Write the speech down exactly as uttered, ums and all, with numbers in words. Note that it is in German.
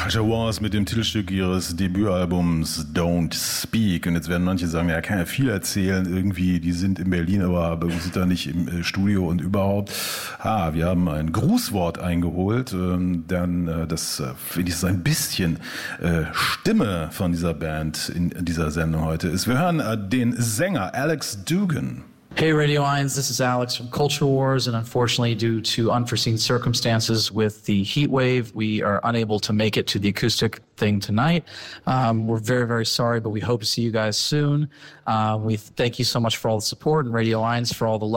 Jawas mit dem Titelstück ihres Debütalbums Don't Speak. Und jetzt werden manche sagen, ja, kann ja viel erzählen, irgendwie, die sind in Berlin, aber, aber wir sind da nicht im Studio und überhaupt. Ha, wir haben ein Grußwort eingeholt, ähm, dann äh, das äh, wenigstens ein bisschen äh, Stimme von dieser Band in dieser Sendung heute ist. Wir hören äh, den Sänger Alex Dugan. Hey Radio Lions, this is Alex from Culture Wars, and unfortunately due to unforeseen circumstances with the heat wave, we are unable to make it to the acoustic thing tonight. Um, we're very, very sorry, but we hope to see you guys soon. Uh, we thank you so much for all the support, and Radio Lions for all the love.